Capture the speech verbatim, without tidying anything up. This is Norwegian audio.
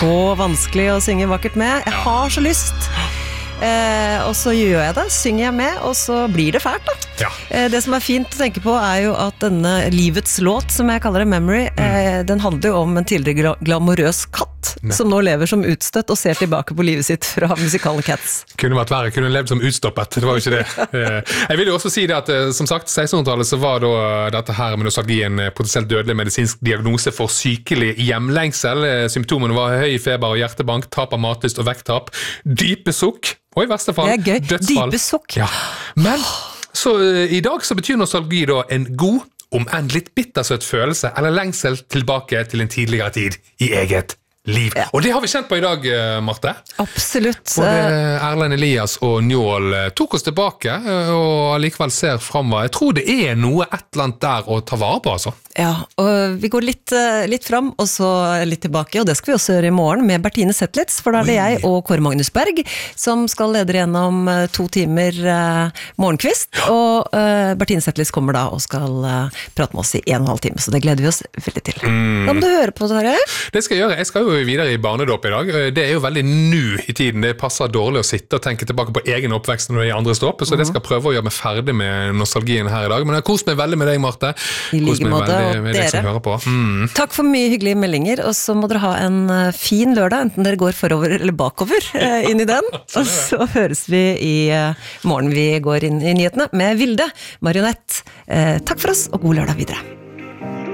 så vanskelig å synge vakkert med. Jeg har så lyst. Eh, og så gjør jeg det, synger jeg med, og så blir det fælt da. Ja. Eh, det som er fint å tenke på er jo at denne livets låt, som jeg kaller det, Memory, mm. eh, den handler jo om en tidligere glamorøs katt, ne. som nå lever som utstøtt og ser tilbake på livet sitt fra musikale Cats. Kunne vært verre, kunne levd som utstoppet, det var jo ikke det. Jeg vil jo også si det at, som sagt, sekstenhundretallet så var da dette her med nostalgi en potensielt dødelig medisinsk diagnose for sykelig hjemlengsel. Symptomene var høy feber og hjertebank, tap av matlyst og vekttap, dype sukk, og i verste fall dødsfall. Dype sukk. Ja. Men så i dag så betyr nostalgi da en god, om enn litt bittersøt følelse, eller lengsel tilbake til en tidligere tid i eget liv. Ja. Og det har vi kjent på i dag, Marte. Absolutt. Både Erlend Elias og Njål tok oss tilbake, og likevel ser fremover. Jeg tror det er noe et eller annet der å ta vare på, altså. Ja, og vi går litt, litt fram, og så litt tilbake, og det skal vi også gjøre i morgen med Bertine Zetlitz, for da er det jeg og Kåre Magnus Berg som skal lede gjennom to timer uh, morgenkvist, og uh, Bertine Zetlitz kommer da og skal uh, prate med oss i en og en halv time, så det gleder vi oss veldig til. Mm. Da må du høre på det her. Det skal jeg gjøre. Jeg skal jo videre i barnedåp i dag. Det er jo veldig nu i tiden. Det passer dårlig å sitte og tenke tilbake på egen oppvekst når det er andre ståp, så mm. det skal prøve å gjøre meg ferdig med nostalgien her i dag. Men jeg har kost meg veldig med deg, Marte. I like måte, og dere. Mm. Takk for mye hyggelige meldinger, og så må dere ha en fin lørdag, enten dere går forover eller bakover inn i den. Og så høres vi i morgen vi går inn i nyhetene med Vilde Marionett. Takk for oss, og god lørdag videre.